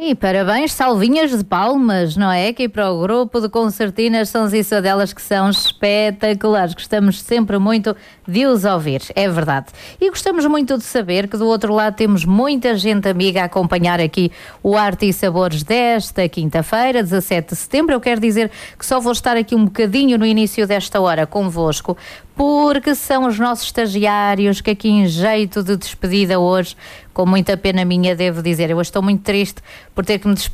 E parabéns, salvinhas de palmas, não é? Aqui para o grupo de concertinas Sons e Sadelas, que são espetaculares. Gostamos sempre muito de os ouvir, é verdade. E gostamos muito de saber que do outro lado temos muita gente amiga a acompanhar aqui o Arte e Sabores desta quinta-feira, 17 de setembro. Eu quero dizer que só vou estar aqui um bocadinho no início desta hora convosco, porque são os nossos estagiários que aqui em jeito de despedida hoje, com muita pena minha, devo dizer, eu estou muito triste por ter que me despedir